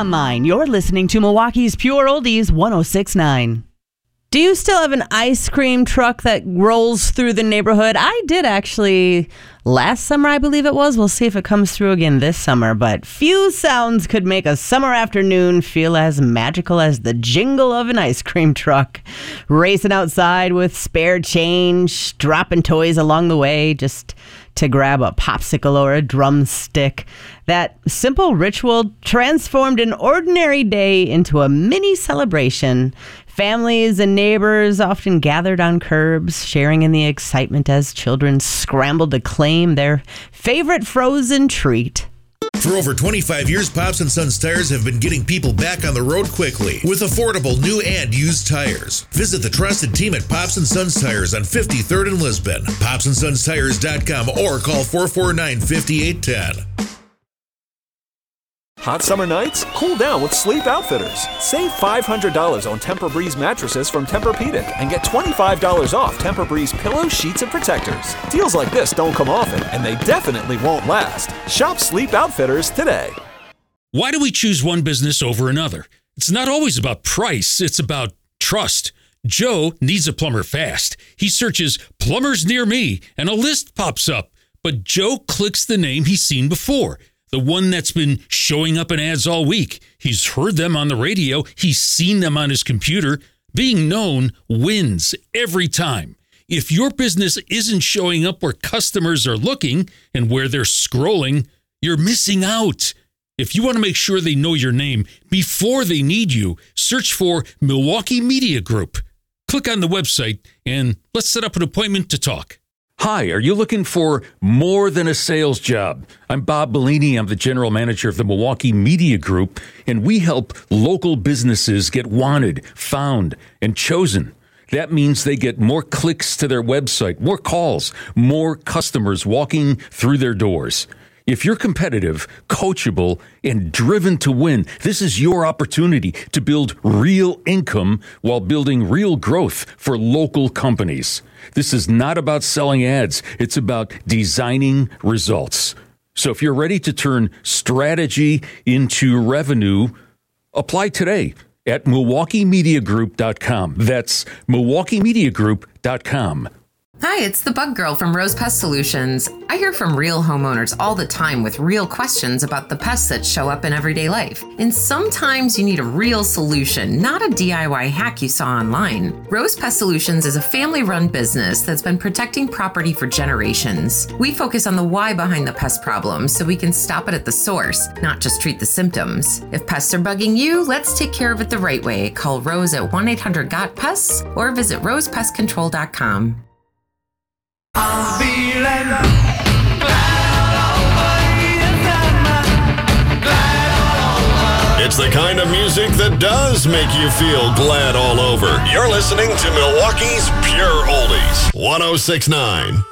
online. You're listening to Milwaukee's Pure Oldies 106.9. Do you still have an ice cream truck that rolls through the neighborhood? I did actually last summer, I believe it was. We'll see if it comes through again this summer. But few sounds could make a summer afternoon feel as magical as the jingle of an ice cream truck. Racing outside with spare change, dropping toys along the way just to grab a popsicle or a drumstick. That simple ritual transformed an ordinary day into a mini celebration. Families and neighbors often gathered on curbs, sharing in the excitement as children scrambled to claim their favorite frozen treat. For over 25 years, Pops & Sons Tires have been getting people back on the road quickly with affordable new and used tires. Visit the trusted team at Pops & Sons Tires on 53rd and Lisbon, popsandsonstires.com, or call 449-5810. Hot summer nights? Cool down with Sleep Outfitters. Save $500 on Tempur-Breeze mattresses from Tempur-Pedic and get $25 off Tempur-Breeze pillows, sheets, and protectors. Deals like this don't come often, and they definitely won't last. Shop Sleep Outfitters today. Why do we choose one business over another? It's not always about price, it's about trust. Joe needs a plumber fast. He searches plumbers near me, and a list pops up. But Joe clicks the name he's seen before. The one that's been showing up in ads all week. He's heard them on the radio. He's seen them on his computer. Being known wins every time. If your business isn't showing up where customers are looking and where they're scrolling, you're missing out. If you want to make sure they know your name before they need you, search for Milwaukee Media Group. Click on the website and let's set up an appointment to talk. Hi, are you looking for more than a sales job? I'm Bob Bellini. I'm the general manager of the Milwaukee Media Group, and we help local businesses get wanted, found, and chosen. That means they get more clicks to their website, more calls, more customers walking through their doors. If you're competitive, coachable, and driven to win, this is your opportunity to build real income while building real growth for local companies. This is not about selling ads. It's about designing results. So if you're ready to turn strategy into revenue, apply today at MilwaukeeMediaGroup.com. That's MilwaukeeMediaGroup.com. Hi, it's the Bug Girl from Rose Pest Solutions. I hear from real homeowners all the time with real questions about the pests that show up in everyday life. And sometimes you need a real solution, not a DIY hack you saw online. Rose Pest Solutions is a family-run business that's been protecting property for generations. We focus on the why behind the pest problem so we can stop it at the source, not just treat the symptoms. If pests are bugging you, let's take care of it the right way. Call Rose at 1-800-GOT-PESTS or visit rosepestcontrol.com. I'll be like It's the kind of music that does make you feel glad all over. You're listening to Milwaukee's Pure Oldies, 106.9.